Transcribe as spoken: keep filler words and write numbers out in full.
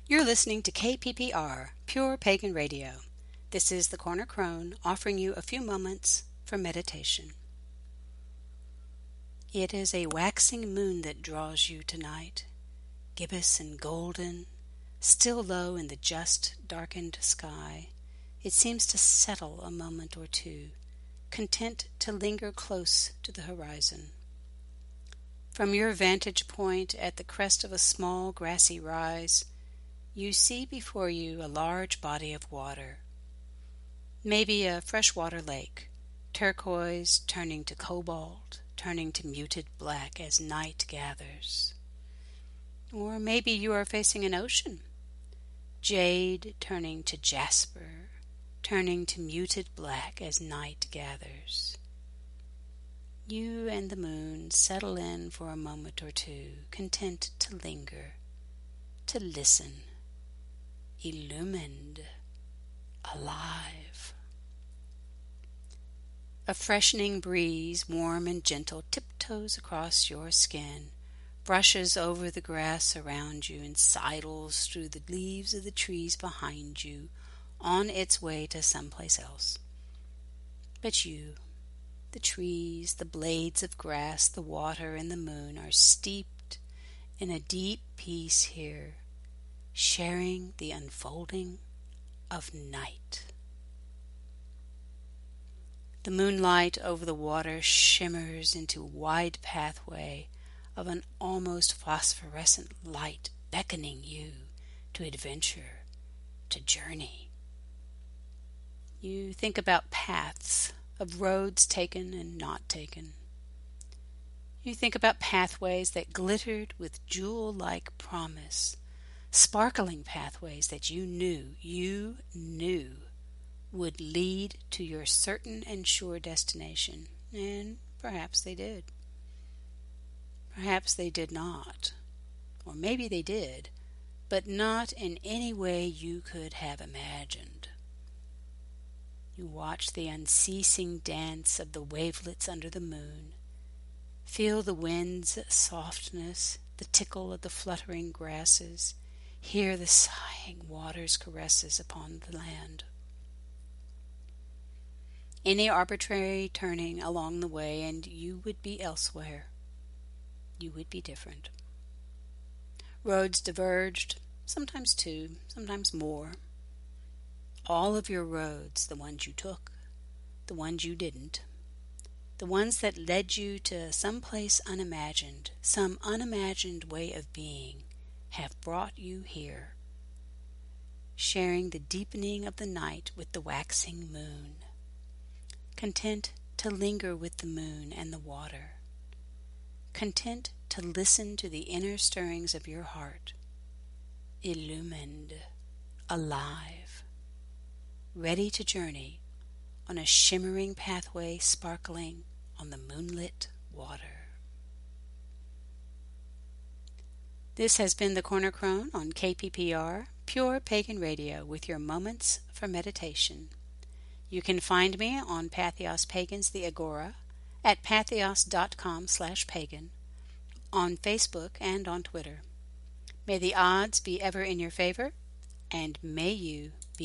You're listening to K P P R, Pure Pagan Radio. This is the Corner Crone offering you a few moments for meditation. It is a waxing moon that draws you tonight, gibbous and golden, still low in the just darkened sky. It seems to settle a moment or two, content to linger close to the horizon. From your vantage point at the crest of a small grassy rise, you see before you a large body of water, maybe a freshwater lake, turquoise turning to cobalt, turning to muted black as night gathers. Or maybe you are facing an ocean, jade turning to jasper, turning to muted black as night gathers. You and the moon settle in for a moment or two, content to linger, to listen, illumined, alive. A freshening breeze, warm and gentle, tiptoes across your skin, brushes over the grass around you, and sidles through the leaves of the trees behind you, on its way to someplace else. But you, the trees, the blades of grass, the water, and the moon are steeped in a deep peace here, sharing the unfolding of night. The moonlight over the water shimmers into a wide pathway of an almost phosphorescent light, beckoning you to adventure, to journey. You think about paths, of roads taken and not taken. You think about pathways that glittered with jewel-like promise, sparkling pathways that you knew, you knew would lead to your certain and sure destination. And perhaps they did. Perhaps they did not. Or maybe they did, but not in any way you could have imagined. You watch the unceasing dance of the wavelets under the moon, feel the wind's softness, the tickle of the fluttering grasses, hear the sighing water's caresses upon the land. Any arbitrary turning along the way, and you would be elsewhere. You would be different. Roads diverged, sometimes two, sometimes more. All of your roads, the ones you took, the ones you didn't, the ones that led you to some place unimagined, some unimagined way of being, have brought you here, sharing the deepening of the night with the waxing moon, content to linger with the moon and the water, content to listen to the inner stirrings of your heart, illumined, alive, ready to journey on a shimmering pathway sparkling on the moonlit water. This has been the Corner Crone on K P P R, Pure Pagan Radio, with your moments for meditation. You can find me on Patheos Pagans, the Agora, at patheos.com slash pagan, on Facebook and on Twitter. May the odds be ever in your favor, and may you